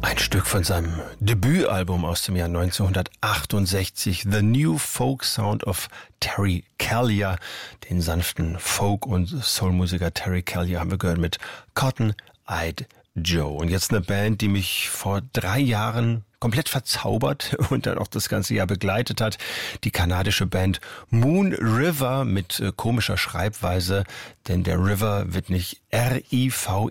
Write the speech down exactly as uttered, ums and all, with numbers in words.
Ein Stück von seinem Debütalbum aus dem Jahr neunzehnhundertachtundsechzig, The New Folk Sound of Terry Callier. Den sanften Folk- und Soulmusiker Terry Callier haben wir gehört mit Cotton Eyed Joe. Und jetzt eine Band, die mich vor drei Jahren komplett verzaubert und dann auch das ganze Jahr begleitet hat. Die kanadische Band Moon River mit äh, komischer Schreibweise, denn der River wird nicht R I V